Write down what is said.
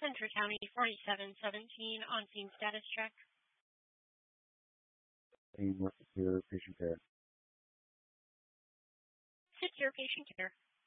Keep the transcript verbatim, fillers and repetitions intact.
Centre County forty-seven seventeen on scene status check. Team, what's your patient care? Secure patient care.